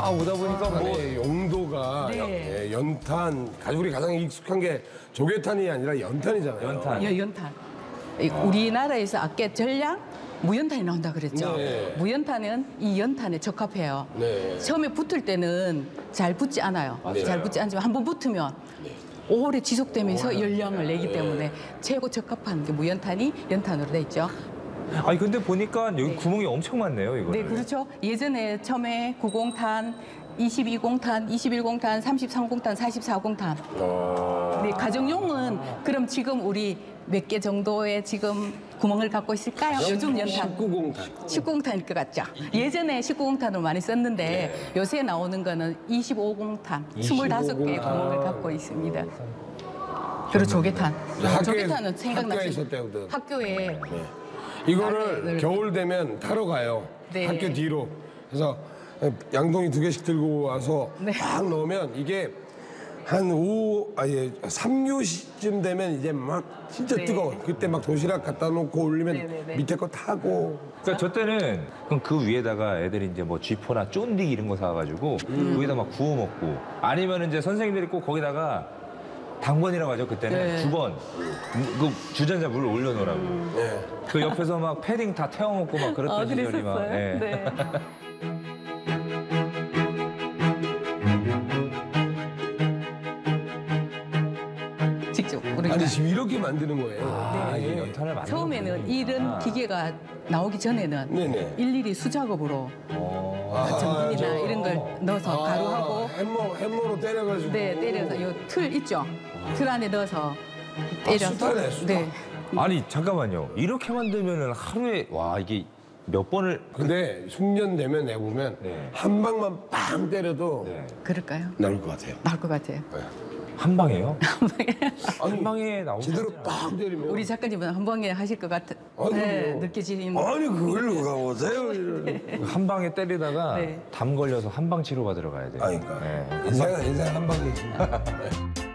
오다 보니까 뭐 네, 용도가 네. 연탄, 우리 가장 익숙한 게 조개탄이 아니라 연탄이잖아요. 연탄. 연탄. 우리나라에서 아까 전량 무연탄이 나온다 그랬죠. 네. 무연탄은 이 연탄에 적합해요. 네. 처음에 붙을 때는 잘 붙지 않아요. 맞아요. 잘 붙지 않지만 한번 붙으면 오래 지속되면서 연량을 내기 때문에 최고 적합한 게 무연탄이 연탄으로 돼 있죠. 아니 근데 보니까 여기 구멍이 엄청 많네요, 이거. 네, 그렇죠. 예전에 처음에 90탄, 22공탄, 21공탄, 33공탄, 44공탄. 네, 가정용은 그럼 지금 우리 몇 개 정도의 지금 구멍을 갖고 있을까요? 요즘 연탄. 19공탄. 19공탄일 것 같죠. 예전에 19공탄으로 많이 썼는데 요새 나오는 거는 25공탄, 25개의 구멍을 갖고 있습니다. 그리고 조개탄. 조개탄은 학교에 생각나시죠? 있을 때부터. 학교에 이거를 네. 겨울 되면 타러 가요. 네. 학교 뒤로. 그래서 양동이 2개씩 들고 와서 네. 막 넣으면 이게 한 3교시쯤 되면 이제 막 진짜 네. 뜨거워. 그때 막 도시락 갖다 놓고 올리면 네. 밑에 거 타고. 그러니까 저 때는 그럼 그 위에다가 애들이 이제 뭐 쥐포나 쫀디기 이런 거 사가지고 위에다 막 구워 먹고 아니면 이제 선생님들이 꼭 거기다가 당번이라고 하죠. 그때는 네. 주번 그 주전자 물을 올려놓으라고. 네. 그 옆에서 막 패딩 다 태워먹고 막 그랬던 시절이 막. 그랬었어요. 예. 네. 직접 우리가 아니 지금 이렇게 만드는 거예요. 아, 이게 연탄을 만드는 처음에는 이런 기계가 나오기 전에는 네네. 일일이 수작업으로 전분이나 이런 걸 넣어서 가루하고 햄머로 때려가지고. 네, 때려서 요 틀 있죠. 틀 안에 넣어서 때려서 수타네, 수타. 네. 아니 잠깐만요. 이렇게 만들면은 하루에 와 이게 몇 번을 근데 숙련되면 내보면 네. 한 방만 빵 때려도 네. 그럴까요? 나올 것 같아요. 나올 것 같아요. 한 방에요? 한 방에 나오지 제대로 않아요. 빵 때리면. 우리 작가님은 한 방에 하실 것 같아. 네, 그럼요. 느껴지는. 아니 그걸 누가 보세요? 한 방에 때리다가 네. 담 걸려서 한 방 치료 받으러 가야 돼요. 아니까 네. 인생 한 방에.